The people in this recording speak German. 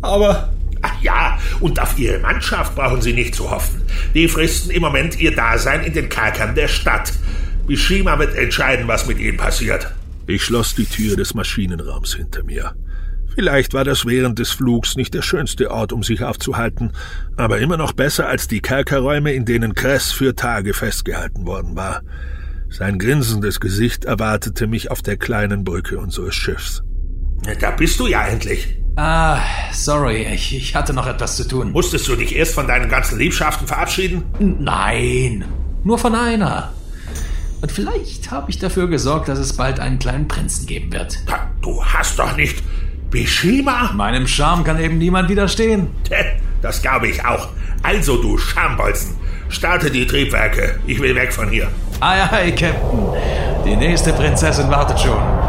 Aber... Ach ja, und auf Ihre Mannschaft brauchen Sie nicht zu hoffen. Die fristen im Moment ihr Dasein in den Kerkern der Stadt. Mishima wird entscheiden, was mit ihnen passiert. Ich schloss die Tür des Maschinenraums hinter mir. Vielleicht war das während des Flugs nicht der schönste Ort, um sich aufzuhalten, aber immer noch besser als die Kerkerräume, in denen Kress für Tage festgehalten worden war. Sein grinsendes Gesicht erwartete mich auf der kleinen Brücke unseres Schiffs. Da bist du ja endlich. Sorry, ich hatte noch etwas zu tun. Musstest du dich erst von deinen ganzen Liebschaften verabschieden? Nein, nur von einer. Und vielleicht habe ich dafür gesorgt, dass es bald einen kleinen Prinzen geben wird. Du hast doch nicht... Mishima? Meinem Charme kann eben niemand widerstehen. Das glaube ich auch. Also, du Schambolzen, starte die Triebwerke. Ich will weg von hier. Ei, Captain. Die nächste Prinzessin wartet schon.